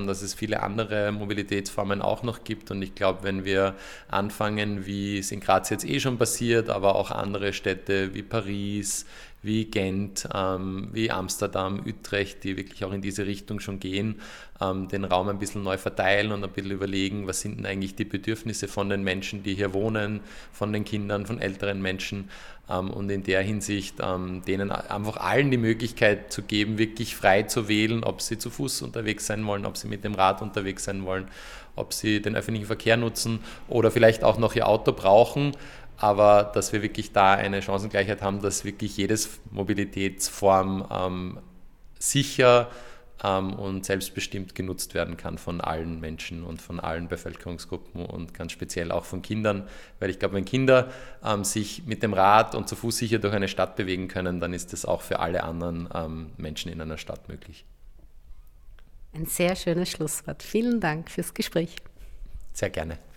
dass es viele andere Mobilitätsformen auch noch gibt. Und ich glaube, wenn wir anfangen, wie es in Graz jetzt schon passiert, aber auch andere Städte wie Paris, wie Gent, wie Amsterdam, Utrecht, die wirklich auch in diese Richtung schon gehen, den Raum ein bisschen neu verteilen und ein bisschen überlegen, was sind denn eigentlich die Bedürfnisse von den Menschen, die hier wohnen, von den Kindern, von älteren Menschen, und in der Hinsicht denen einfach allen die Möglichkeit zu geben, wirklich frei zu wählen, ob sie zu Fuß unterwegs sein wollen, ob sie mit dem Rad unterwegs sein wollen, ob sie den öffentlichen Verkehr nutzen oder vielleicht auch noch ihr Auto brauchen, aber dass wir wirklich da eine Chancengleichheit haben, dass wirklich jedes Mobilitätsform sicher und selbstbestimmt genutzt werden kann von allen Menschen und von allen Bevölkerungsgruppen und ganz speziell auch von Kindern, weil ich glaube, wenn Kinder sich mit dem Rad und zu Fuß sicher durch eine Stadt bewegen können, dann ist das auch für alle anderen Menschen in einer Stadt möglich. Ein sehr schönes Schlusswort. Vielen Dank fürs Gespräch. Sehr gerne.